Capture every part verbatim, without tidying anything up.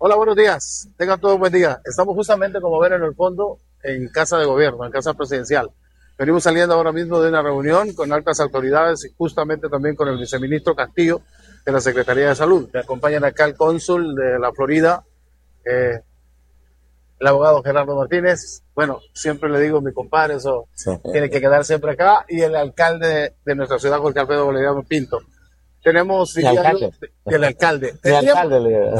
Hola, buenos días. Tengan todos un buen día. Estamos justamente, como ven en el fondo, en Casa de Gobierno, en Casa Presidencial. Venimos saliendo ahora mismo de una reunión con altas autoridades y justamente también con el viceministro Castillo de la Secretaría de Salud. Me acompañan acá el cónsul de la Florida, eh, el abogado Gerardo Martínez. Bueno, siempre le digo mi compadre, eso sí. Tiene que quedar siempre acá. Y el alcalde de nuestra ciudad, Jorge Alfredo Valeriano Pinto. Tenemos el alcalde. Yo, el alcalde. Tendríamos, alcalde.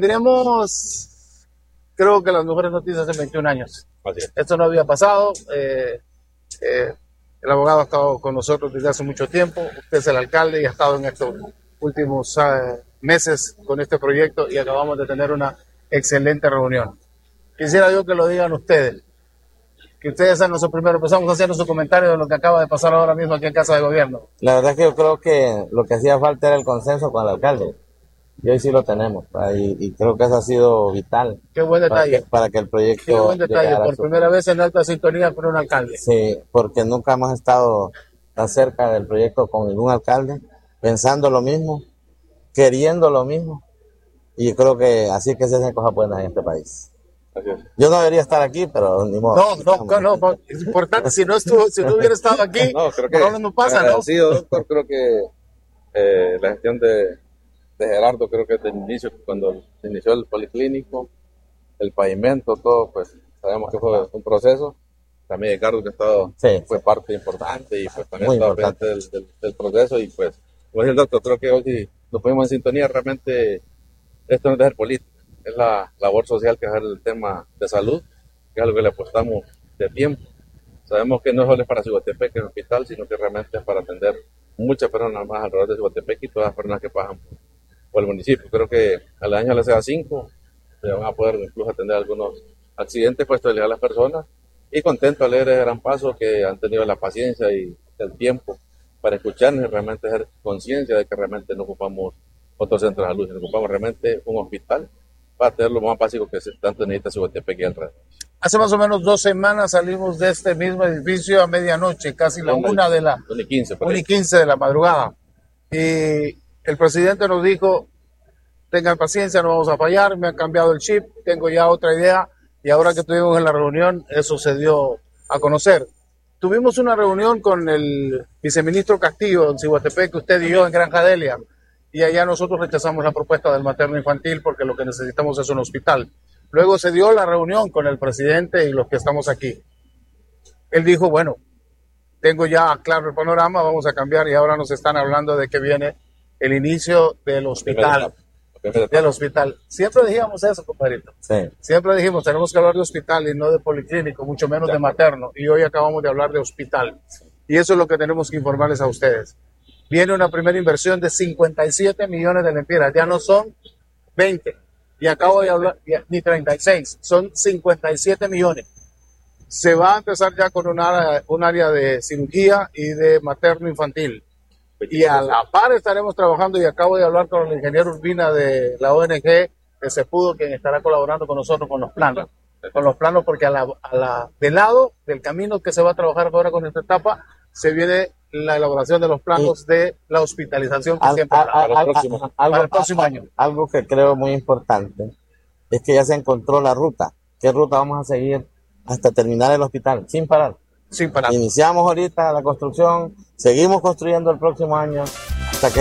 tendríamos, creo que las mejores noticias en veintiún años. Así es. Esto no había pasado. Eh, eh, el abogado ha estado con nosotros desde hace mucho tiempo. Usted es el alcalde y ha estado en estos últimos uh, meses con este proyecto y acabamos de tener una excelente reunión. Quisiera yo que lo digan ustedes. Que ustedes sean nuestros primeros. Empezamos haciendo su comentario de lo que acaba de pasar ahora mismo aquí en Casa de Gobierno. La verdad es que yo creo que lo que hacía falta era el consenso con el alcalde. Y hoy sí lo tenemos. Y, y creo que eso ha sido vital. Qué buen detalle. Para que, para que el proyecto. Qué buen detalle. Por su... primera vez en alta sintonía con un alcalde. Sí, porque nunca hemos estado tan cerca del proyecto con ningún alcalde, pensando lo mismo, queriendo lo mismo. Y creo que así es que se hacen cosas buenas en este país. Yo no debería estar aquí, pero ni modo. No, no, no, no, es importante. Si no estuvo, si no hubiera estado aquí, no, creo que no, no pasa, ¿no? Sí, doctor, creo que eh, la gestión de, de Gerardo, creo que desde el inicio, cuando se inició el policlínico, el pavimento, todo, pues sabemos que fue un proceso. También Ricardo, que ha estado, sí. fue parte importante y pues también estaba pendiente del, del, del proceso. Y pues, como dice el doctor, creo que hoy si nos ponemos en sintonía, realmente esto no es de ser político. Es la labor social que es el tema de salud, que es algo que le apostamos de tiempo. Sabemos que no solo es para Ciguatepec, que es el hospital, sino que realmente es para atender muchas personas más alrededor de Ciguatepec y todas las personas que pasan por, por el municipio. Creo que al año le sea cinco, se van a poder incluso atender algunos accidentes, pues estabilizar a las personas. Y contento al leer el gran paso que han tenido la paciencia y el tiempo para escucharnos y realmente hacer conciencia de que realmente no ocupamos otro centro de salud, sino ocupamos realmente un hospital para tener lo más básico que se tanto necesita Ciguatepec y alrededor. Hace más o menos dos semanas salimos de este mismo edificio a medianoche, casi la una, una de la una y quince, una y quince de la madrugada. Y el presidente nos dijo, tengan paciencia, no vamos a fallar, me han cambiado el chip, tengo ya otra idea, y ahora que estuvimos en la reunión, eso se dio a conocer. Tuvimos una reunión con el viceministro Castillo en Ciguatepec, usted y yo en Granja Delia. Y allá nosotros rechazamos la propuesta del materno infantil porque lo que necesitamos es un hospital. Luego se dio la reunión con el presidente y los que estamos aquí. Él dijo, bueno, tengo ya claro el panorama, vamos a cambiar y ahora nos están hablando de que viene el inicio del hospital. Del hospital. Siempre dijimos eso, compadrito. Sí. Siempre dijimos, tenemos que hablar de hospital y no de policlínico, mucho menos de materno. Y hoy acabamos de hablar de hospital. Y eso es lo que tenemos que informarles a ustedes. Viene una primera inversión de cincuenta y siete millones de lempiras, ya no son veinte, y acabo de hablar, ni treinta y seis, son cincuenta y siete millones. Se va a empezar ya con un área, un área de cirugía y de materno infantil. Y a la par estaremos trabajando, y acabo de hablar con el ingeniero Urbina de la O N G, que se pudo, quien estará colaborando con nosotros con los planos. Con los planos, porque a la, a la, del lado del camino que se va a trabajar ahora con esta etapa, se viene la elaboración de los planos sí. de la hospitalización que al, siempre al, para, al, el próximo, al, algo, para el próximo año. Algo que creo muy importante es que ya se encontró la ruta. ¿Qué ruta vamos a seguir hasta terminar el hospital? Sin parar. Sin parar. Iniciamos ahorita la construcción, seguimos construyendo el próximo año